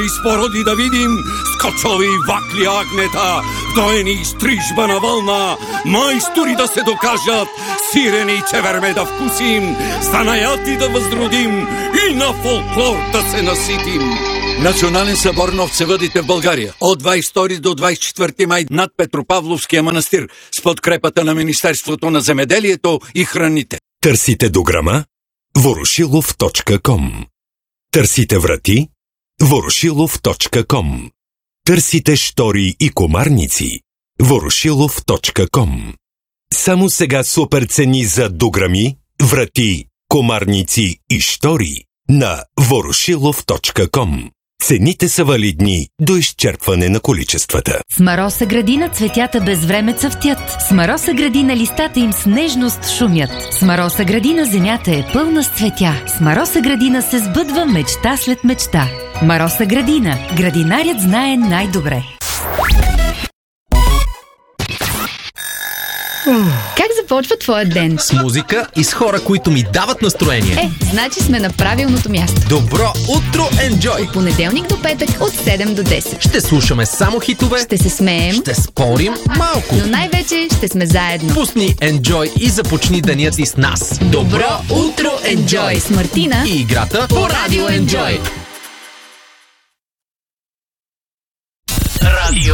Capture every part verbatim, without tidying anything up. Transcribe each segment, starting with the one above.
Спороди да видим скочови вакли агнета, доени стрижба на вълна, майстори да се докажат, сирени и чеверме да вкусим, занаяти да възродим и на фолклор да се наситим. Национален събор на овцевъдите в България от двадесет и втори до двадесет и четвърти май над Петропавловския манастир с подкрепата на Министерството на земеделието и храните. Търсите дограма? ворошилов точка ком. Търсите врати? ворошилов точка ком. Търсите штори и комарници? ворошилов точка ком. Само сега супер цени за дограми, врати, комарници и штори на ворошилов точка ком. Цените са валидни до изчерпване на количествата. С Мароса градина цветята без време цъфтят. С Мароса градина листата им с нежност шумят. С Мароса градина земята е пълна с цветя. С Мароса градина се сбъдва мечта след мечта. Мароса градина. Градинарят знае най-добре. Как започва твоят ден? С музика и с хора, които ми дават настроение. Е, значи сме на правилното място. Добро утро, Enjoy! От понеделник до петък от седем до десет. Ще слушаме само хитове. Ще се смеем. Ще спорим малко. Но най-вече ще сме заедно. Пусни Enjoy и започни денят си с нас. Добро утро, Enjoy! С Мартина и играта по Радио Enjoy. Радио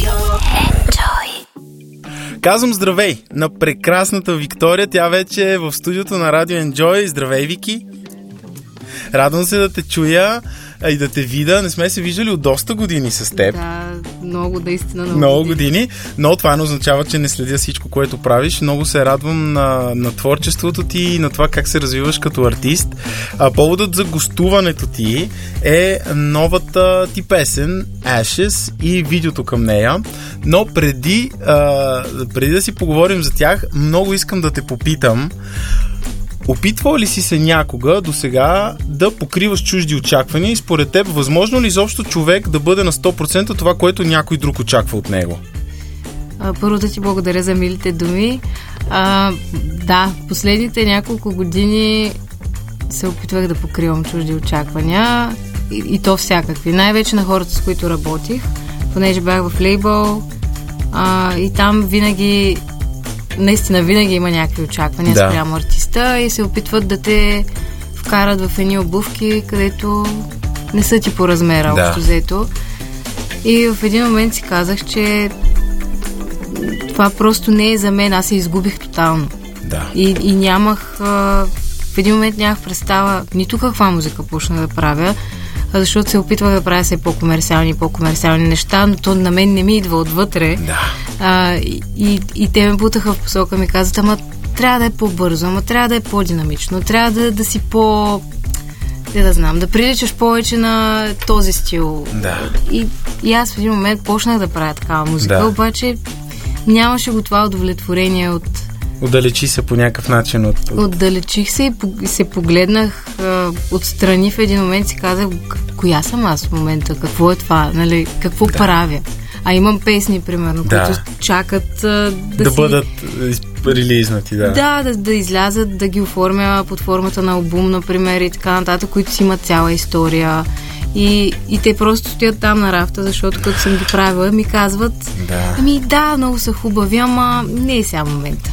Enjoy. Казвам здравей на прекрасната Виктория. Тя вече е в студиото на Радио Enjoy. Здравей, Вики! Радвам се да те чуя и да те видя. Не сме се виждали от доста години с теб. Да, много, наистина много, много години. години. Но това не означава, че не следя всичко, което правиш. Много се радвам на, на творчеството ти и на това как се развиваш като артист. А, поводът за гостуването ти е новата ти песен Ashes и видеото към нея. Но преди, а, преди да си поговорим за тях, много искам да те попитам: опитвал ли си се някога до сега да покриваш чужди очаквания и според теб възможно ли изобщо човек да бъде на сто процента това, което някой друг очаква от него? А, първо да ти благодаря за милите думи. А, да, последните няколко години се опитвах да покривам чужди очаквания и, и то всякакви. Най-вече на хората, с които работих, понеже бях в лейбъл а, и там винаги наистина винаги има някакви очаквания да. спрямо артиста и се опитват да те вкарат в едни обувки, където не са ти по размера, да. общо взето. И в един момент си казах, че това просто не е за мен. Аз се изгубих тотално. Да. И, и нямах... А, в един момент нямах представа нито каква музика почна да правя, защото се опитвах да правя все по-комерциални и по-комерциални неща, но то на мен не ми идва отвътре. Да. А, и, и те ме бутаха в посока, ми казват: ама трябва да е по-бързо, ама трябва да е по-динамично, трябва да, да си по... Не да знам, да приличаш повече на този стил. Да. И, и аз в един момент почнах да правя такава музика, да. обаче нямаше го това удовлетворение от... Отдалечи се по някакъв начин от... Отдалечих се и, по, и се погледнах а, отстрани в един момент, си казах: коя съм аз в момента, какво е това, нали, какво да. правя. А имам песни, примерно, да. които чакат а, да, да си... бъдат релизнати, да. Да, да, да излязат, да ги оформя под формата на албум, например, и така нататък, които си имат цяла история. И, и те просто стоят там на рафта, защото като съм ги правила, ми казват: да. ами да, много са хубави, ама не е сега момента.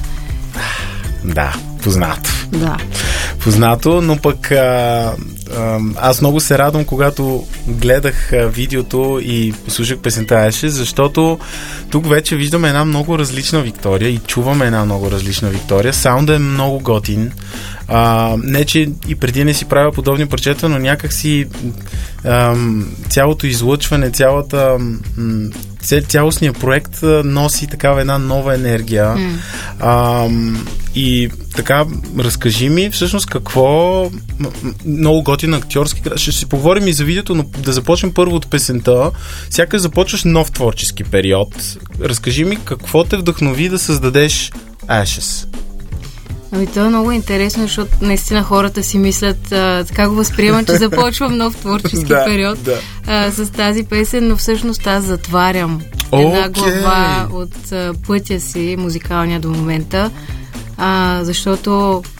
Да, познато. Да. Познато, но пък а, а, аз много се радвам, когато гледах а, видеото и слушах песента Ashes, защото тук вече виждаме една много различна Виктория и чуваме една много различна Виктория. Саундът е много готин. А, не, че и преди не си правя подобни парчета, но някак си а, цялото излъчване, цялата м, цялостният проект носи такава една нова енергия. Mm. А, и така, разкажи ми всъщност какво много готин актьорски. Ще си поговорим и за видеото, но да започнем първо от песента. Сякаш започваш нов творчески период. Разкажи ми какво те вдъхнови да създадеш Ashes. Ами това е много интересно, защото наистина хората си мислят, а, така го възприемат, че започвам нов творчески да, период да. а, с тази песен, но всъщност аз затварям една okay. глава от а, пътя си, музикалния до момента, а, защото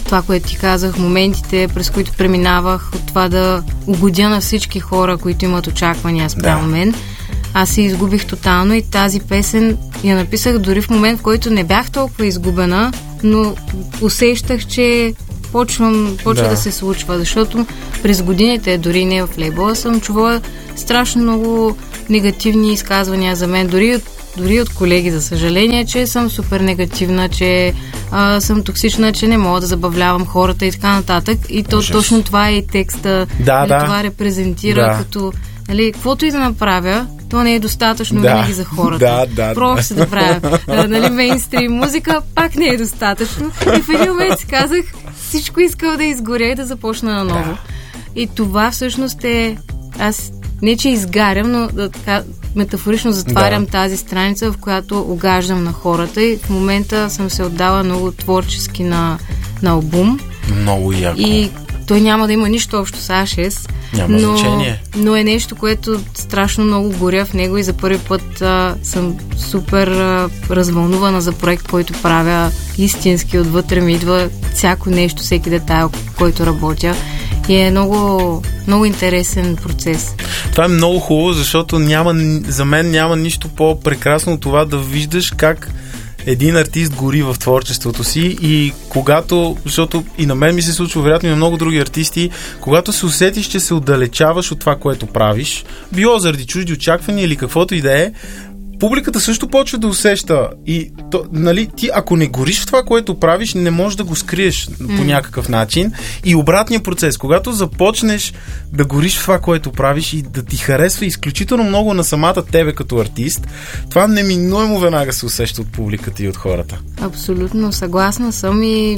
това, което ти казах, моментите, през които преминавах, от това да угодя на всички хора, които имат очаквания спрямо да. мен. Аз се изгубих тотално и тази песен я написах дори в момент, в който не бях толкова изгубена, но усещах, че почвам, почва да. да се случва, защото през годините, дори не в лейбъла, съм чувала страшно много негативни изказвания за мен, дори от, дори от колеги, за съжаление, че съм супер негативна, че а, съм токсична, че не мога да забавлявам хората и така нататък. И то, точно това е и текста. Да, нали, да. Това репрезентира да. като, нали, каквото и да направя, то не е достатъчно да. винаги за хората. Да, да, Пробвах се да правя нали, мейнстрим музика, пак не е достатъчно. И в един момент си казах, всичко искам да изгоря и да започна наново. Да. И това всъщност е... Аз не, че изгарям, но да, така, метафорично затварям да. тази страница, в която огаждам на хората и в момента съм се отдала много творчески на, на албум. Много яко. И той няма да има нищо общо с Ashes, няма но, значение. но е нещо, което страшно много горя в него и за първи път а, съм супер а, развълнувана за проект, който правя истински. Отвътре ми идва всяко нещо, всеки детайл, който работя. И е много, много интересен процес. Това е много хубаво, защото няма, за мен няма нищо по-прекрасно от това да виждаш как един артист гори в творчеството си и когато, защото и на мен ми се случва, вероятно и на много други артисти, когато се усетиш, че се отдалечаваш от това, което правиш, било заради чужди очаквания или каквото и да е, публиката също почва да усеща и то, нали, ти ако не гориш в това, което правиш, не можеш да го скриеш mm. по някакъв начин. И обратния процес, когато започнеш да гориш в това, което правиш и да ти харесва изключително много на самата тебе като артист, това неминуемо веднага се усеща от публиката и от хората. Абсолютно, съгласна съм и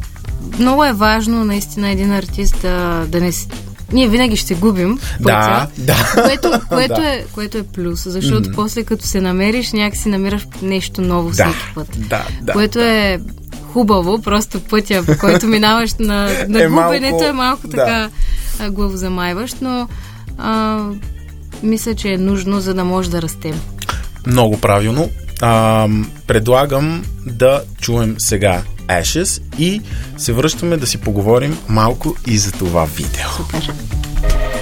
много е важно наистина един артист да, да не... Ние винаги ще губим пътя, да, да. което, което, да. Е, което е плюс, защото mm. после като се намериш, някакси намираш нещо ново всеки да, път. Да, да, което да. е хубаво, просто пътя, по който минаваш на, на е губенето малко, е малко да. така главозамайващ, но а, мисля, че е нужно, за да може да растем. Много правилно. А, предлагам да чуем сега Ashes и се връщаме да си поговорим малко и за това видео. Супер.